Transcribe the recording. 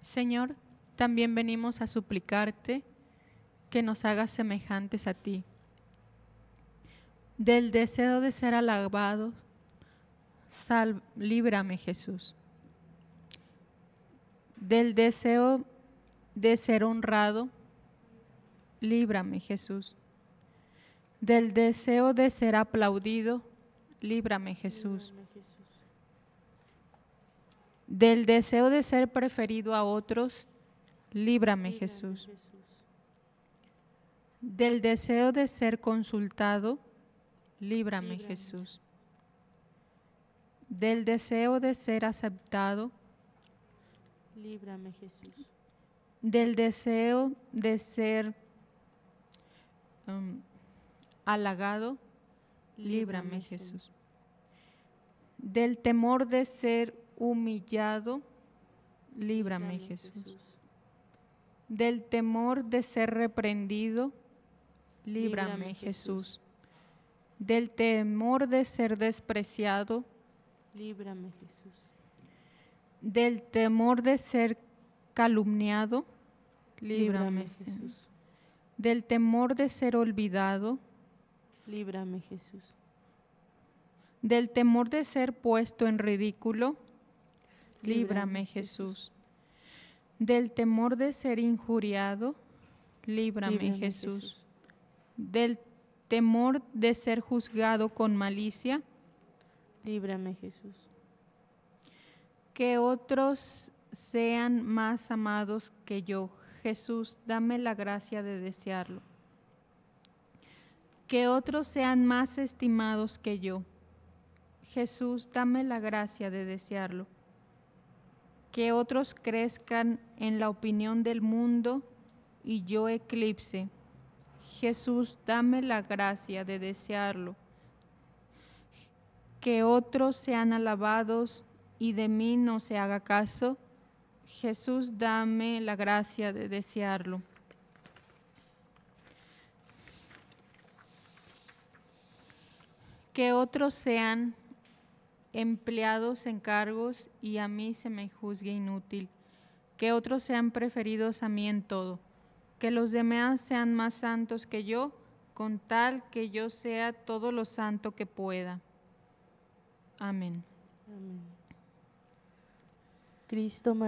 Señor, también venimos a suplicarte que nos hagas semejantes a ti. Del deseo de ser alabado, líbrame, Jesús. Del deseo de ser honrado, líbrame, Jesús. Del deseo de ser aplaudido, líbrame, Jesús. Del deseo de ser preferido a otros, líbrame, Jesús. Del deseo de ser consultado, líbrame, Jesús. Del deseo de ser aceptado, líbrame, Jesús. Del deseo de ser halagado, líbrame, Jesús. Del temor de ser humillado, líbrame, Jesús. Del temor de ser reprendido, líbrame, Jesús. Del temor de ser despreciado, líbrame, Jesús. Del temor de ser calumniado, líbrame, Jesús. Del temor de ser olvidado, líbrame, Jesús. Del temor de ser puesto en ridículo, líbrame, Jesús. Del temor de ser injuriado, líbrame, Jesús. Del temor de ser juzgado con malicia, líbrame, Jesús. Que otros sean más amados que yo, Jesús, dame la gracia de desearlo. Que otros sean más estimados que yo, Jesús, dame la gracia de desearlo. Que otros crezcan en la opinión del mundo y yo eclipse, Jesús, dame la gracia de desearlo. Que otros sean alabados y de mí no se haga caso, Jesús, dame la gracia de desearlo. Que otros sean empleados en cargos y a mí se me juzgue inútil. Que otros sean preferidos a mí en todo. Que los demás sean más santos que yo, con tal que yo sea todo lo santo que pueda. Amén. Amén. Cristo